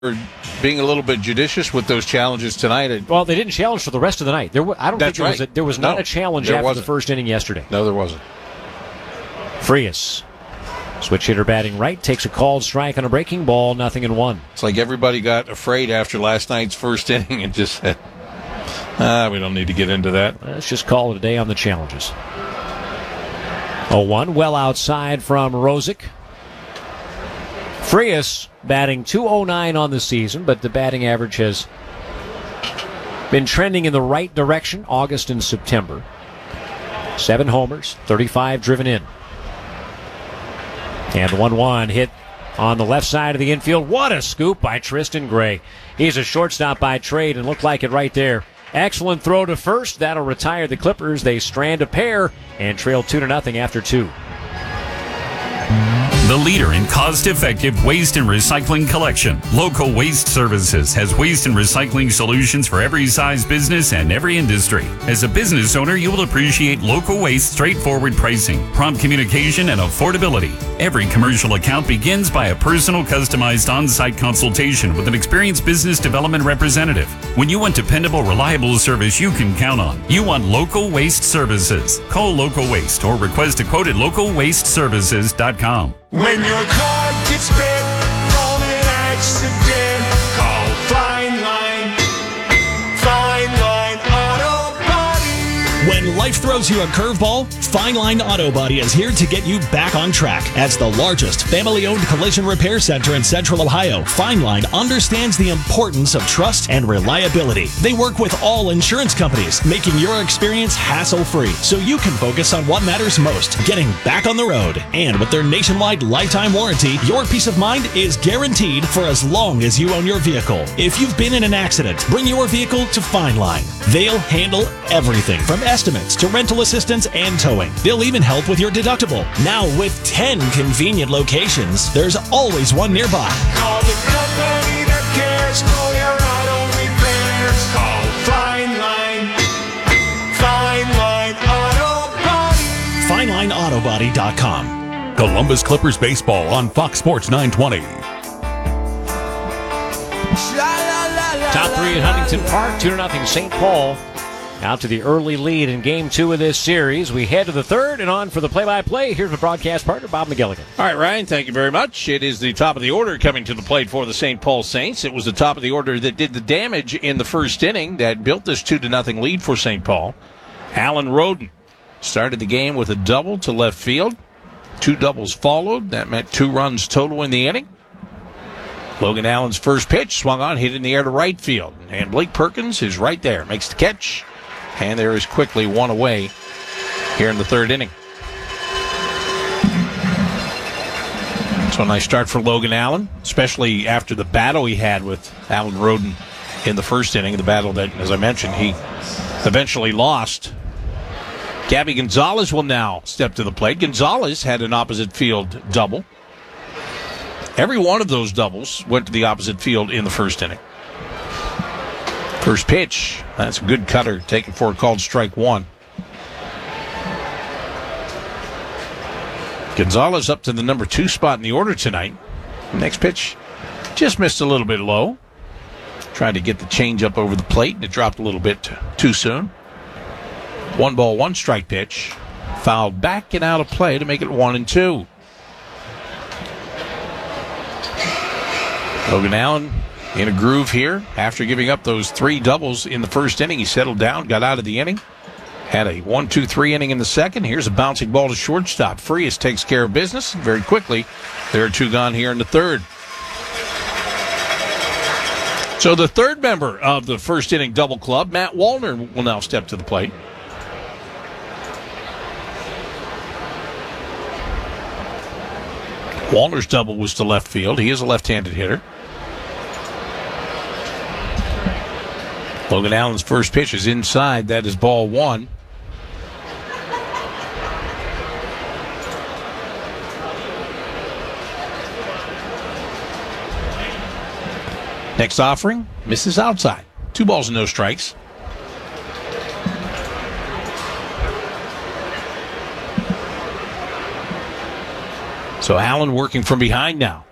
being a little bit judicious with those challenges tonight. Well, they didn't challenge for the rest of the night. I don't think there was not a challenge after the first inning yesterday. No, there wasn't. Frias, switch hitter batting right, takes a called strike on a breaking ball, 0-1. It's like everybody got afraid after last night's first inning and just said, we don't need to get into that. Let's just call it a day on the challenges. 0-1, well outside from Rosick. Frias batting .209 on the season, but the batting average has been trending in the right direction August and September. 7 homers, 35 driven in. And the 1-1 hit on the left side of the infield. What a scoop by Tristan Gray. He's a shortstop by trade and looked like it right there. Excellent throw to first. That'll retire the Clippers. They strand a pair and trail 2-0 after 2. The leader in cost-effective waste and recycling collection. Local Waste Services has waste and recycling solutions for every size business and every industry. As a business owner, you will appreciate Local Waste straightforward pricing, prompt communication, and affordability. Every commercial account begins by a personal, customized on-site consultation with an experienced business development representative. When you want dependable, reliable service you can count on, you want Local Waste Services. Call Local Waste or request a quote at localwasteservices.com. When your car gets bit from an accident, call Fine Line Auto Body. When life throws you a curveball, Fine Line Auto Body is here to get you back on track. As the largest family-owned collision repair center in Central Ohio, Fine Line understands the importance of trust and reliability. They work with all insurance companies, making your experience hassle-free, so you can focus on what matters most, getting back on the road. And with their nationwide lifetime warranty, your peace of mind is guaranteed for as long as you own your vehicle. If you've been in an accident, bring your vehicle to Fine Line. They'll handle everything from estimates to rental assistance and towing. They'll even help with your deductible. Now with 10 convenient locations, there's always one nearby. Call the company that cares for your auto repairs. Call Fine Line Auto Body. FineLineAutoBody.com. Columbus Clippers baseball on Fox Sports 920. Top 3 at Huntington Park, 2-0 St. Paul. Out to the early lead in Game 2 of this series. We head to the third and on for the play-by-play. Here's my broadcast partner, Bob McGilligan. All right, Ryan, thank you very much. It is the top of the order coming to the plate for the St. Paul Saints. It was the top of the order that did the damage in the first inning that built this 2-0 lead for St. Paul. Alan Roden started the game with a double to left field. 2 doubles followed. That meant 2 runs total in the inning. Logan Allen's first pitch swung on, hit in the air to right field. And Blake Perkins is right there, makes the catch. And there is quickly 1 away here in the third inning. So a nice start for Logan Allen, especially after the battle he had with Alan Roden in the first inning, the battle that, as I mentioned, he eventually lost. Gabby Gonzalez will now step to the plate. Gonzalez had an opposite field double. Every one of those doubles went to the opposite field in the first inning. First pitch, that's a good cutter, taken for a called strike 1. Gonzalez up to the number 2 spot in the order tonight. Next pitch, just missed a little bit low. Tried to get the changeup over the plate, and it dropped a little bit too soon. 1 ball, 1 strike pitch. Fouled back and out of play to make it 1-2. Logan Allen in a groove here. After giving up those 3 doubles in the first inning, he settled down, got out of the inning. Had a 1-2-3 inning in the second. Here's a bouncing ball to shortstop. Frias takes care of business very quickly. There are 2 gone here in the third. So the third member of the first inning double club, Matt Wallner, will now step to the plate. Wallner's double was to left field. He is a left-handed hitter. Logan Allen's first pitch is inside. That is ball 1. Next offering, misses outside. 2 balls and no strikes. So Allen working from behind now.